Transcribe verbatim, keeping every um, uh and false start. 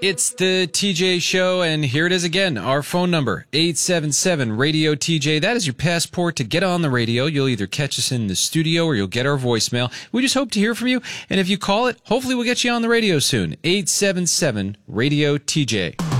It's the T J Show, and here it is again. Our phone number, eight seven seven, radio T J. That is your passport to get on the radio. You'll either catch us in the studio or you'll get our voicemail. We just hope to hear from you, and if you call it, hopefully we'll get you on the radio soon. eight seven seven, radio T J.